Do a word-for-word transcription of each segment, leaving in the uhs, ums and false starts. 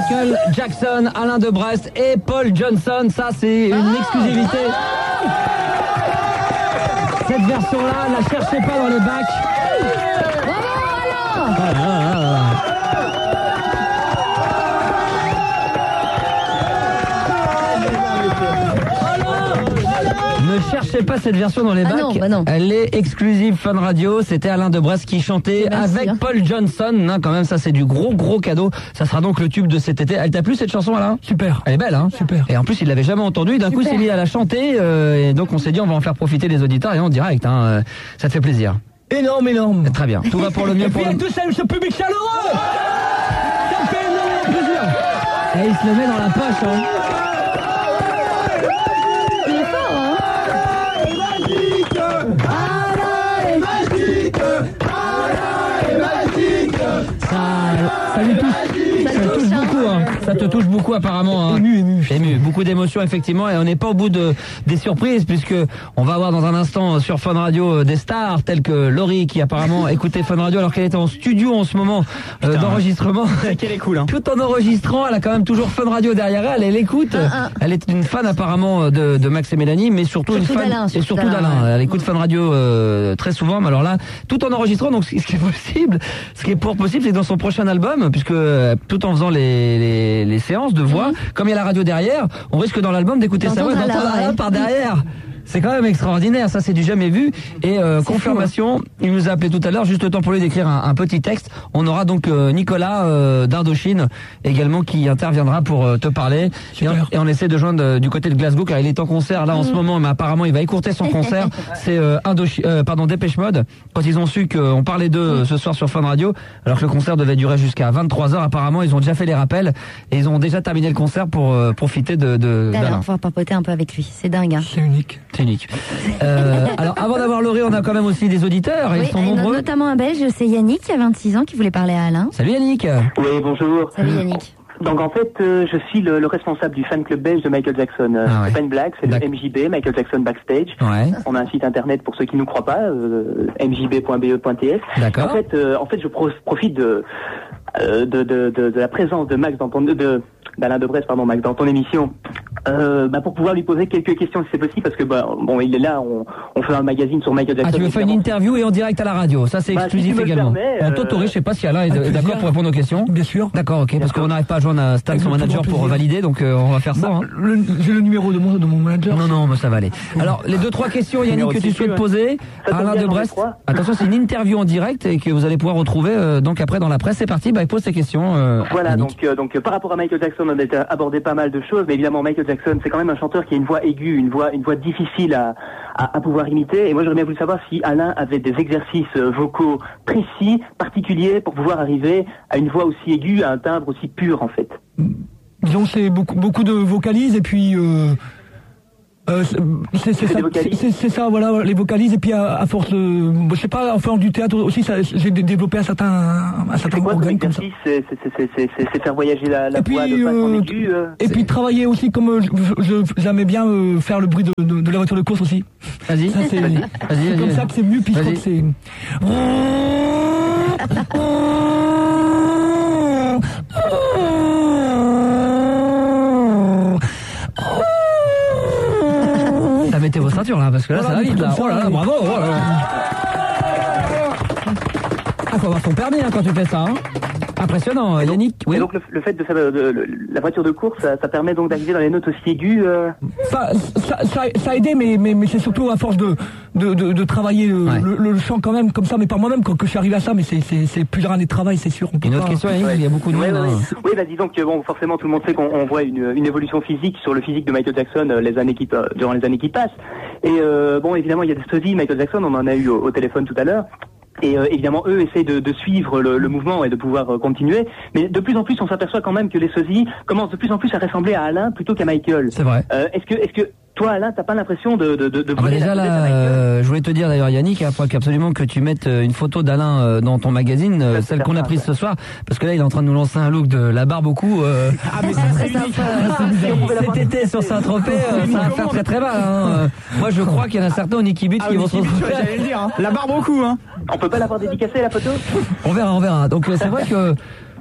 Michael Jackson, Alain de Brest et Paul Johnson. Ça, c'est une exclusivité. Cette version-là, ne la cherchez pas dans les bacs. Ah, ah, ah. Ne cherchez pas cette version dans les bacs. Ah non, bah non. Elle est exclusive Fun Radio. C'était Alain de Brest qui chantait avec hein. Paul Johnson. Non, quand même, ça c'est du gros gros cadeau. Ça sera donc le tube de cet été. Elle t'a plu cette chanson, Alain? Super. Elle est belle, hein? Super. Et en plus, il l'avait jamais entendue. D'un coup, il s'est mis à la chanter. Euh, et donc, on s'est dit, on va en faire profiter les auditeurs et en direct. Hein, ça te fait plaisir. Énorme, énorme. Très bien. Tout va pour le mieux. Pour et le... tout ça, ce public chaleureux. Ça me fait énormément plaisir. Et il se le met dans la poche, hein. Ça lui touche, ça te touche beaucoup, hein. Ça te touche beaucoup apparemment. Hein. Ému, ému. Ému, beaucoup d'émotions effectivement, et on n'est pas au bout de des surprises puisque on va avoir dans un instant sur Fun Radio des stars telles que Laurie qui apparemment écoutait Fun Radio alors qu'elle était en studio en ce moment euh, d'enregistrement. C'est qu'elle est cool, hein. Tout en enregistrant, elle a quand même toujours Fun Radio derrière elle, elle écoute. Uh -huh. Elle est une fan apparemment de, de Max et Mélanie, mais surtout, surtout une fan d'Alain, et surtout d'Alain. Elle écoute Fun Radio euh, très souvent, mais alors là, tout en enregistrant, donc ce qui est possible, ce qui est pour possible, c'est que dans son prochain album, puisque tout en faisant les, les, les séances de voix, mmh. comme il y a la radio derrière, on risque dans l'album d'écouter sa voix et d'entendre Alain par derrière. C'est quand même extraordinaire, ça c'est du jamais vu. Et euh, confirmation, fou, hein. Il nous a appelé tout à l'heure, juste le temps pour lui d'écrire un, un petit texte. On aura donc euh, Nicolas euh, d'Indochine également qui interviendra pour euh, te parler. Et on, et on essaie de joindre euh, du côté de Glasgow car il est en concert là mmh. en ce moment, mais apparemment il va écourter son concert. C'est euh, Indochine, euh, pardon, Dépêche Mode. Quand ils ont su qu'on parlait d'eux mmh. ce soir sur Fun Radio, alors que le concert devait durer jusqu'à vingt-trois heures, apparemment ils ont déjà fait les rappels et ils ont déjà terminé le concert pour euh, profiter de, de d'Alain. Pouvoir papoter un peu avec lui, c'est dingue. Hein. C'est unique. C'est unique. Euh, alors, avant d'avoir Laurie, on a quand même aussi des auditeurs. Et oui, ils sont nombreux. Notamment un Belge, c'est Yannick, qui a vingt-six ans, qui voulait parler à Alain. Salut Yannick. Oui, bonjour. Salut Yannick. Donc en fait, euh, je suis le, le responsable du fan club belge de Michael Jackson. Euh, ah ouais. C'est pas une blague, c'est le M J B, Michael Jackson Backstage. Ouais. On a un site internet pour ceux qui nous croient pas, euh, m j b point b e point t s. D'accord. En fait, euh, en fait, je pro profite de, euh, de, de, de, de la présence de Max dans ton, de, d'Alain de Brest, pardon, Max, dans ton émission, euh, bah, pour pouvoir lui poser quelques questions si c'est possible, parce que bah, bon, il est là, on, on fait un magazine sur Michael Jackson. Ah, tu veux faire une interview et en direct à la radio, ça c'est bah, exclusif si également. Permets, on t'autorise, je sais pas si Alain est d'accord pour répondre aux questions. Bien sûr. D'accord, ok, parce qu'on n'arrive pas à joindre à Stan, son manager, pour valider, donc euh, on va faire ça. Bah, hein. J'ai le numéro de mon, de mon manager. Non, non, mais ça va aller. Alors, les deux, trois questions, Yannick, que tu souhaites poser à Alain de Brest. Attention, c'est une interview en direct et que vous allez pouvoir retrouver euh, donc après dans la presse. C'est parti, bah, pose tes questions. Euh, voilà, Yannick. donc, euh, donc par rapport à Michael Jackson, on a abordé pas mal de choses, mais évidemment, Michael Jackson, c'est quand même un chanteur qui a une voix aiguë, une voix, une voix difficile à, à, à pouvoir imiter. Et moi, j'aurais bien voulu savoir si Alain avait des exercices vocaux précis, particuliers, pour pouvoir arriver à une voix aussi aiguë, à un timbre aussi pur, en fait. Disons, c'est beaucoup, beaucoup de vocalises et puis euh, euh, c'est ça, c'est ça, voilà, les vocalises et puis à, à force de, je sais pas, en faisant du théâtre aussi, j'ai développé un certain, un certain organe comme ça. C'est faire voyager la, la voix de façon euh, aiguë. Euh, et puis travailler aussi comme je, j'aimais bien euh, faire le bruit de, de, de la voiture de course aussi. Vas-y. C'est vas-y, vas-y, comme ça que c'est mieux puis je crois que c'est. Mettez vos ceintures là, parce que là voilà, ça va vite là. Oh là là, bravo. Oh là là. Ah, faut avoir ton permis hein, quand tu fais ça. Hein. Impressionnant, et donc, Yannick. Oui. Et donc le, le fait de faire de, de, de, la voiture de course, ça, ça permet donc d'arriver dans les notes aussi aiguës. Euh... Ça, ça, ça, ça a aidé, mais, mais, mais c'est surtout à force de, de, de, de travailler le, ouais. le, le chant quand même comme ça, mais par moi-même quand que je suis arrivé à ça. Mais c'est plusieurs années de travail, c'est sûr. On peut une autre pas... question, Yannick, ouais. Il y a beaucoup de ouais, monde. Ouais, hein. ouais. Oui, bah disons que bon, forcément tout le monde sait qu'on voit une, une évolution physique sur le physique de Michael Jackson euh, les années qui euh, durant les années qui passent. Et euh, bon, évidemment, il y a des sosies. Michael Jackson, on en a eu au, au téléphone tout à l'heure. Et euh, évidemment, eux essayent de, de suivre le, le mouvement et de pouvoir euh, continuer. Mais de plus en plus, on s'aperçoit quand même que les sosies commencent de plus en plus à ressembler à Alain plutôt qu'à Michael. C'est vrai. Euh, est-ce que, est-ce que toi, Alain, t'as pas l'impression de de de, de ah bah déjà la là, euh, je voulais te dire d'ailleurs, Yannick, il faut absolument que tu mettes une photo d'Alain euh, dans ton magazine, euh, celle qu'on a prise ce soir, parce que là, il est en train de nous lancer un look de la barbe au cou. Euh, ah mais ça, c'est cet été sur Saint-Tropez, euh, ça va faire très très mal. Hein. Moi, je crois qu'il y en a certains au Niki Beach ah, qui vont se retrouver. J'allais le dire, hein. La barbe au cou, hein. On peut pas l'avoir dédicacée la photo? On verra, on verra. Donc c'est vrai que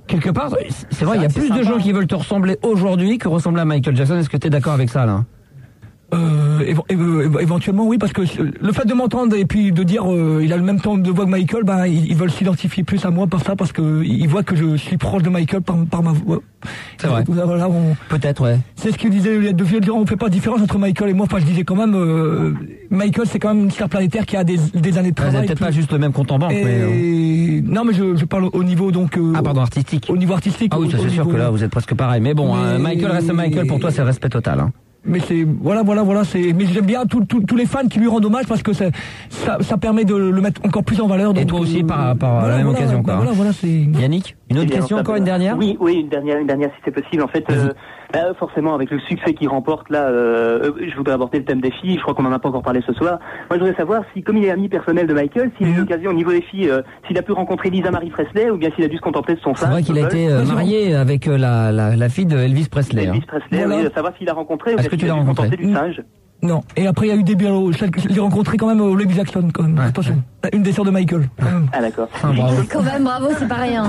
quelque part, c'est vrai, il y a plus de gens qui veulent te ressembler aujourd'hui que ressembler à Michael Jackson. Est-ce que tu es d'accord avec ça, là? Euh, éve- éve- éventuellement oui, parce que le fait de m'entendre et puis de dire euh, il a le même temps de voix que Michael, ben ils, ils veulent s'identifier plus à moi par ça, parce que ils voient que je suis proche de Michael par, par ma voix. C'est vrai. Voilà, on- Peut-être, ouais. c'est ce qu'il disait il y a deux vieux, on fait pas de différence entre Michael et moi. Enfin, je disais quand même, euh, Michael c'est quand même une star planétaire qui a des, des années de Ouais, vous travail. avez peut-être plus- pas juste le même compte en banque, et... mais... euh, Non, mais je, je parle au niveau donc. euh, Ah, pardon, artistique. Au niveau artistique. Ah oui, ça, au c'est sûr niveau- que là, vous êtes presque pareil. Mais bon, Mais- euh, Michael reste Michael. Pour toi, c'est le respect total. Hein. Mais c'est voilà voilà voilà c'est mais j'aime bien tous tous tous les fans qui lui rendent hommage, parce que ça ça, ça permet de le mettre encore plus en valeur. Et donc, toi aussi, euh, par, par voilà, la même voilà, occasion, bah, quoi. Voilà voilà c'est. Yannick, une autre Eh bien, question, ça encore peut- une dernière? Oui, oui, une dernière, une dernière si c'est possible. En fait, euh, bah, forcément, avec le succès qu'il remporte là, euh, je voudrais aborder le thème des filles. Je crois qu'on en a pas encore parlé ce soir. Moi, je voudrais savoir si, comme il est ami personnel de Michael, s'il a eu l'occasion au niveau des filles, euh, s'il a pu rencontrer Lisa Marie Presley, ou bien s'il a dû se contenter de son C'est sein. vrai qu'il a seul. été euh, marié avec euh, la, la, la fille de Elvis Presley. Hein. Elvis Presley, Voilà. oui, savoir s'il a rencontré, ou Est-ce bien que tu s'il a l'as dû se rencontré contenter du Mm. singe. Non. Et après il y a eu des biens. Je l'ai rencontré quand même au Olympic Jackson quand même. Ouais. Attention. Une des sœurs de Michael. Quand même. Ah d'accord. Ah, bravo. Quand même, bravo, c'est pas rien.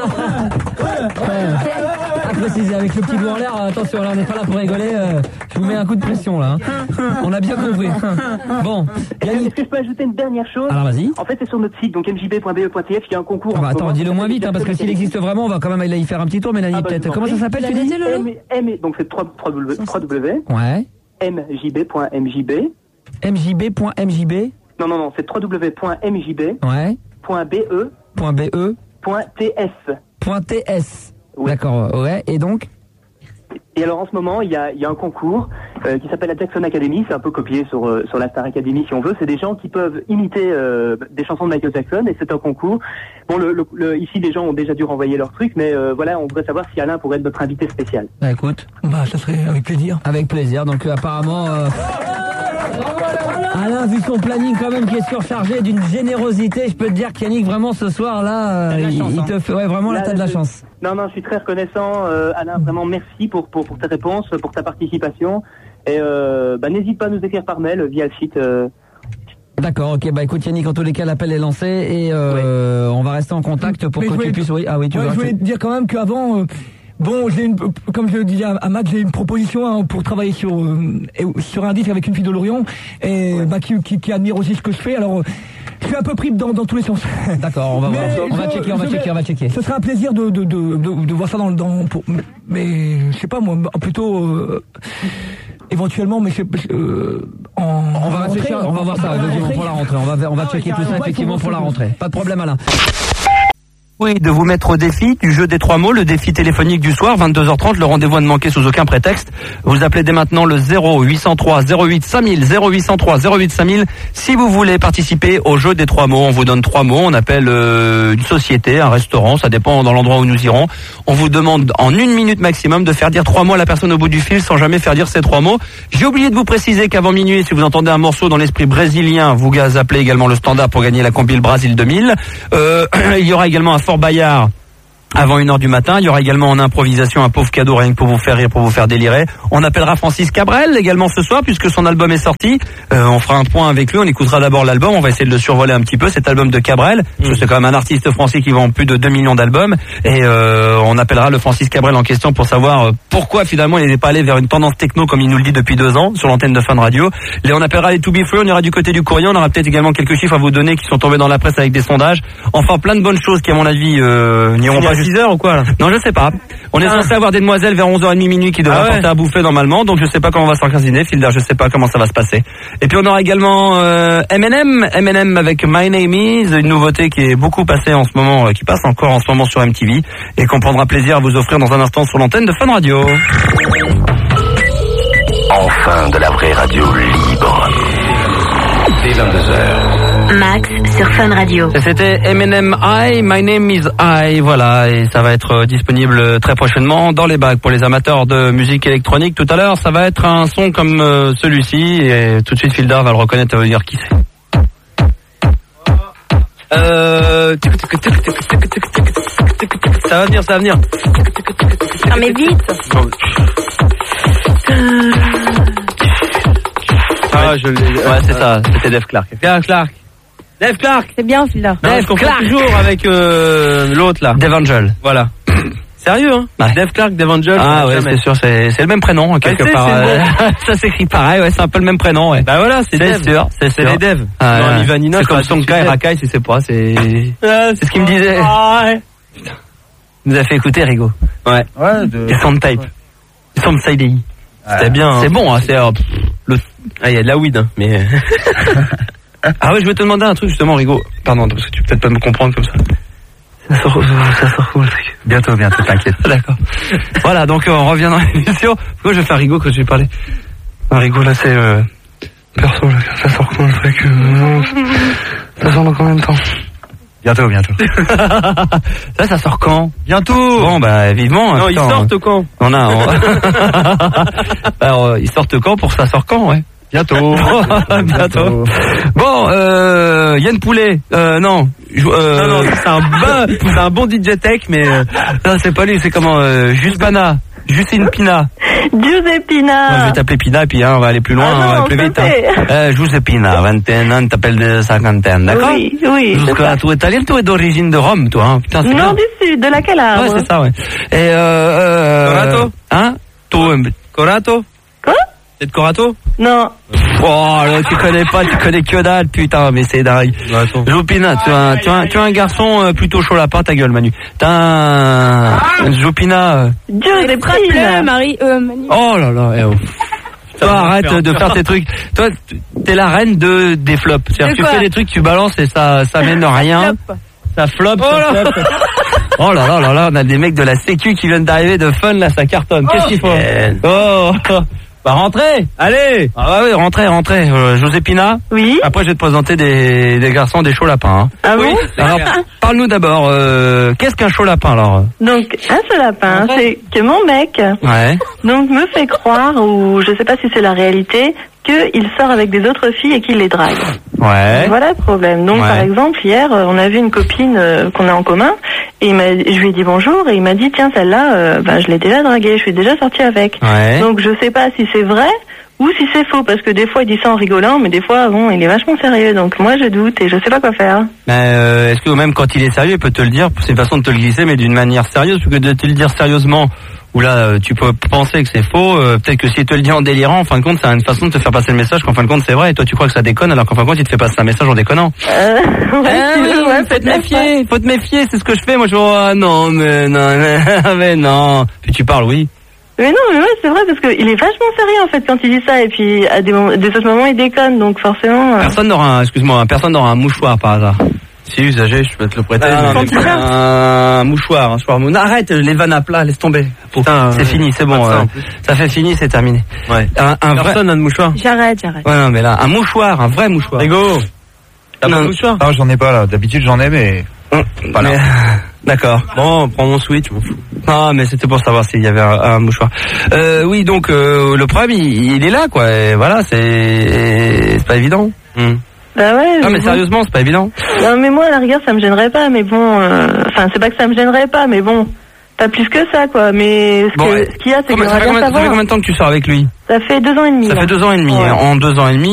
À préciser, avec le petit doigt en l'air, attention, là on n'est pas là pour rigoler, euh, je vous mets un coup de pression là. Hein. On a bien compris. Bon, Yannick. Est-ce que je peux ajouter une dernière chose? Alors vas-y. En fait, c'est sur notre site, donc m j b point b e point t f, il y a un concours. Ah bah, en ce attends, moment. dis-le moins vite, hein, parce que s'il existe vraiment, on va quand même aller y faire un petit tour, Mélanie, Ah bah, peut-être. je vous en Comment ça prie. s'appelle, tu Vous dis l'avez noté, M, M, donc c'est trois W, Ouais. m j b point m j b. m j b point m j b. Non, non, non, c'est w point m j b Ouais. point b e Point B E. point t s. Point T S. Oui. D'accord, ouais. Et donc? Et alors en ce moment, il y a, il y a un concours euh, qui s'appelle la Jackson Academy. C'est un peu copié sur, euh, sur la Star Academy si on veut. C'est des gens qui peuvent imiter euh, des chansons de Michael Jackson, et c'est un concours. Bon, le, le, le- ici, les gens ont déjà dû renvoyer leur truc, mais euh, voilà, on voudrait savoir si Alain pourrait être notre invité spécial. Bah écoute, Bah ça serait avec plaisir. avec plaisir. Donc euh, apparemment, euh, Alain, vu son planning quand même qui est surchargé d'une générosité, je peux te dire qu'Yannick, vraiment ce soir là, euh, il, il te fait ouais, vraiment là, Là, t'as de la je- chance. Non, non, je suis très reconnaissant, euh, Alain. Vraiment, merci pour, pour, pour tes réponses, pour ta participation. Et euh, bah, n'hésite pas à nous écrire par mail via le site. Euh, D'accord, ok, bah écoute Yannick, en tous les cas l'appel est lancé et euh, on va rester en contact pour Mais que je tu voulais- puisses. Oui, ah oui, tu Ouais, veux je voulais rajouter- te dire quand même qu'avant, euh, bon, j'ai une, comme je le disais à, à Max, j'ai une proposition hein, pour travailler sur euh, et- sur un disque avec une fille de Lorient, et bah, qui, qui, qui admire aussi ce que je fais. Alors, euh, je suis un peu pris dans, dans tous les sens. D'accord, on va voir. Mais On va je- checker, on va je checker, vais- on va checker. Ce serait un plaisir de de, de, de, de voir ça dans le dans. Pour, mais je sais pas moi, plutôt euh, éventuellement, mais je, euh, en. On va réfléchir, on va voir ça effectivement pour la rentrée. On va on va Ah ouais, checker tout ça carrément. effectivement pour la rentrée. Pas de problème Alain. Oui, de vous mettre au défi du jeu des trois mots, le défi téléphonique du soir, vingt-deux heures trente, le rendez-vous à ne manquer sous aucun prétexte. Vous appelez dès maintenant le zéro huit cent trois zéro huit cinq mille, zéro huit cent trois zéro huit cinq mille. Si vous voulez participer au jeu des trois mots, on vous donne trois mots, on appelle euh, une société, un restaurant, ça dépend dans l'endroit où nous irons. On vous demande en une minute maximum de faire dire trois mots à la personne au bout du fil sans jamais faire dire ces trois mots. J'ai oublié de vous préciser qu'avant minuit, si vous entendez un morceau dans l'esprit brésilien, vous appelez également le standard pour gagner la compile Brasil deux mille. Euh, il y aura également un Fort Bayard avant une heure du matin. Il y aura également en improvisation un pauvre cadeau rien que pour vous faire rire, pour vous faire délirer. On appellera Francis Cabrel également ce soir puisque son album est sorti. Euh, on fera un point avec lui, on écoutera d'abord l'album, on va essayer de le survoler un petit peu, cet album de Cabrel, parce que c'est quand même un artiste français qui vend plus de deux millions d'albums, et euh, on appellera le Francis Cabrel en question pour savoir euh, pourquoi finalement il n'est pas allé vers une tendance techno comme il nous le dit depuis deux ans sur l'antenne de Fun Radio. Et on appellera les To Be Free, on ira du côté du courrier, on aura peut-être également quelques chiffres à vous donner qui sont tombés dans la presse avec des sondages. Enfin plein de bonnes choses qui à mon avis euh, n'iront pas six heures ou quoi là? non, je sais pas. On est Ah. censé avoir des demoiselles vers onze heures trente minuit qui devraient Ah ouais. apporter à bouffer normalement, donc je sais pas comment on va s'organiser, Filder, je sais pas comment ça va se passer. Et puis on aura également euh, M and M, M and M avec My Name Is, une nouveauté qui est beaucoup passée en ce moment, euh, qui passe encore en ce moment sur M T V, et qu'on prendra plaisir à vous offrir dans un instant sur l'antenne de Fun Radio. Enfin de la vraie radio libre. Dès vingt-deux heures. Max sur Fun Radio. Et c'était M and M I, My Name Is I, voilà, et ça va être euh, disponible très prochainement dans les bacs pour les amateurs de musique électronique. Tout à l'heure, ça va être un son comme euh, celui-ci, et tout de suite Filder va le reconnaître et va vous dire qui c'est. Euh... Ça va venir, ça va venir. Ah mais vite. Ah, je l'ai. Ouais, c'est ça, c'était Dave Clark. Dave Clark. Dave Clark. C'est bien celui-là. Dave Clark. Toujours avec euh, l'autre là. Dave Angel. Voilà. Sérieux, hein? Ouais. Dave Clark, Dave Angel. Ah ouais, jamais. c'est sûr, c'est, c'est le même prénom, hein, quelque Ouais, c'est, part. c'est Euh, ça s'écrit pareil, ouais, c'est un peu le même prénom, ouais. Bah voilà, c'est, C'est Dave. sûr, c'est C'est sûr. les devs. Ah, non, ouais. Ivanina, C'est je comme crois que Sonka et c'est Rakai, si c'est pas, c'est, Ah, c'est ce qu'il me disait. Ah, ouais. Il nous a fait écouter, Rigo. Ouais. Ouais, de... Les sound type. Les sound side A I. C'était bien. Hein. C'est bon, hein, c'est, euh, pff, le, Ah, il y a de la weed, hein, mais. ah ouais, je vais te demander un truc, justement, Rigo. Pardon, parce que tu peux peut-être pas me comprendre comme ça. Ça sort, ça sort où, le truc? Bientôt, bientôt, t'inquiète. D'accord. Voilà, donc euh, on revient dans l'émission. Pourquoi je vais faire Rigo quand je vais parler? Un Rigo, là, c'est... Euh... Perso, là, ça sort quand le truc euh... Ça sort dans combien de temps? Bientôt, bientôt. Ça, ça sort quand? Bientôt. Bon, bah, vivement. Non, putain, ils sortent quand? On a... On... Alors, euh, ils sortent quand pour ça sort quand, ouais? Bientôt. Bientôt. Bon, euh, Yann Poulet, euh, non. Euh, Non, non, c'est un bon, c'est un bon D J tech, mais euh, non, c'est pas lui, c'est comment, euh, Justana. Justine Pina. Giuseppina. Moi, je vais t'appeler Pina, puis hein, on va aller plus loin, Ah non, on va plus s'il vite. te plaît. Hein. Euh, Giuseppina, vingt et un ans, t'appelles de cinquantaine, d'accord? Oui, oui. c'est Jusque ça. là, toi, italien, toi, d'origine de Rome, toi, hein. Putain, c'est Non, bien. du sud, de la Calabre. Ouais, c'est ça, ouais. Et, euh, euh Corato? Hein? Toi, euh, Corato? Quoi? C'est de Corato? Non. oh, là, tu connais pas, tu connais que dalle, putain, mais c'est dingue. Jopina, tu as, un- tu as, un- tu as un garçon euh, plutôt chaud lapin, ta gueule, Manu. T'as un, un Jopina, euh, Giuseppina. Marie, euh, Manu. oh là là, eh oh. Toi, arrête de faire tes trucs. Toi, t'es la reine de, des flops. C'est-à-dire, De tu quoi? fais des trucs, tu balances et ça, ça mène rien. Flop. Ça flop, Oh ça là. flop. Oh là là là là, on a des mecs de la sécu qui viennent d'arriver de Fun, là, ça cartonne. Qu'est-ce qu'il faut? Oh, bah rentrez. Allez! Ah bah oui, rentrez, rentrez. Euh, Josépina. Oui. Après, je vais te présenter des, des garçons, des chauds lapins. Hein. Ah bon? Alors, parle-nous d'abord. Euh, qu'est-ce qu'un chaud lapin, alors? Donc, un seul lapin, c'est que mon mec, Ouais. donc, me fait croire, ou je sais pas si c'est la réalité, qu'il sort avec des autres filles et qu'il les drague. Ouais. Voilà le problème. Donc, Ouais. par exemple, hier, euh, on a vu une copine euh, qu'on a en commun, et il m'a, je lui ai dit bonjour, et il m'a dit, tiens, celle-là, euh, bah, je l'ai déjà draguée, je suis déjà sortie avec. Ouais. Donc, je sais pas si c'est vrai, ou si c'est faux, parce que des fois, il dit ça en rigolant, mais des fois, bon, il est vachement sérieux, donc moi, je doute, et je sais pas quoi faire. Mais euh, est-ce que même quand il est sérieux, il peut te le dire? C'est une façon de te le glisser, mais d'une manière sérieuse, parce que de te le dire sérieusement, où là, euh, tu peux penser que c'est faux. Euh, peut-être que s'il te le dit en délirant, en fin de compte, c'est une façon de te faire passer le message qu'en fin de compte, c'est vrai. Et toi, tu crois que ça déconne, alors qu'en fin de compte, il te fait passer un message en déconnant. Euh, ouais, Ah tu- oui, ouais, faut te peut-être, méfier, ouais. faut te méfier, c'est ce que je fais. Moi, je vois, ah non, mais non, mais, mais non. Puis tu parles, oui. Mais non, mais ouais, c'est vrai, parce qu'il est vachement sérieux, en fait, quand il dit ça, et puis, à des, moments, des autres moments, il déconne, donc forcément... euh, Personne n'aura un, excuse-moi, personne n'aura un mouchoir par hasard. Si usagé, je peux te le prêter. Ah, non, mais- mais un, un mouchoir, un mouchoir. Non, arrête, les vannes à plat, laisse tomber. Putain, C'est ouais. fini, c'est Pas bon. de ça, euh, en plus. ça fait fini, c'est terminé. Ouais. Un, un vrai. Personne n'a de mouchoir. J'arrête, j'arrête. Ouais, non, mais là, un mouchoir, un vrai mouchoir. Rigo! T'as pas Non. de mouchoir? Non, j'en ai pas là. D'habitude, j'en ai, mais. Hum, Voilà. mais- D'accord. Bon, prends mon switch, je m'en fous. Ah, mais c'était pour savoir s'il y avait un, un mouchoir. Euh, oui, donc euh, le problème, il, il est là, quoi. Et voilà, c'est c'est pas évident. Hum. Bah ouais, Non, mais bon. sérieusement, c'est pas évident. Non, mais moi, à la rigueur, ça me gênerait pas, mais bon... euh, Enfin, c'est pas que ça me gênerait pas, mais bon... Pas plus que ça, quoi. Mais ce Bon, que- ouais. ce qu'il y a, c'est que Combien- ça, j'aimerais fait bien combien, ça fait savoir. combien de temps que tu sors avec lui? Ça fait deux ans et demi. Ça là. fait deux ans et demi. Ouais. En deux ans et demi,